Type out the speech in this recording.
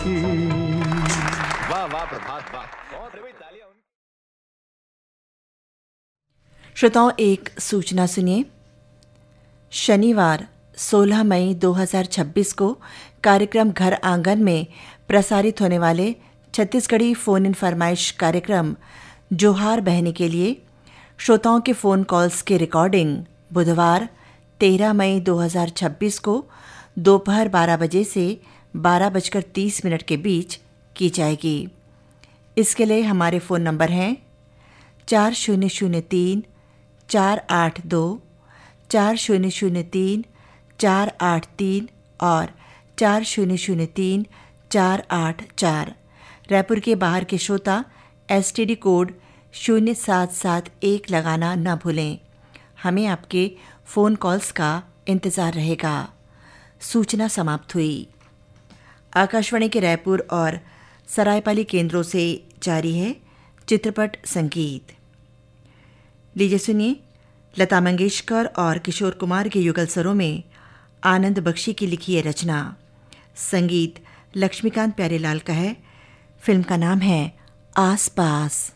की। वाह वाह प्रभात वाह, बहुत है भाई, तालियां। श्रोताओं, एक सूचना सुनिए। शनिवार 16 मई 2026 को कार्यक्रम घर आंगन में प्रसारित होने वाले छत्तीसगढ़ी फोन इन फरमाइश कार्यक्रम जोहार बहने के लिए श्रोताओं के फ़ोन कॉल्स की रिकॉर्डिंग बुधवार 13 मई 2026 को दोपहर 12 बजे से 12:30 के बीच की जाएगी। इसके लिए हमारे फ़ोन नंबर हैं 4003 482 4003 483 और 4003 484। रायपुर के बाहर के श्रोता एसटीडी कोड 0771 लगाना न भूलें। हमें आपके फ़ोन कॉल्स का इंतज़ार रहेगा। सूचना समाप्त हुई। आकाशवाणी के रायपुर और सरायपाली केंद्रों से जारी है चित्रपट संगीत। लीजिए सुनिए लता मंगेशकर और किशोर कुमार के युगल स्वरों में आनंद बख्शी की लिखी है रचना। संगीत लक्ष्मीकांत प्यारेलाल का है। फिल्म का नाम है आस पास।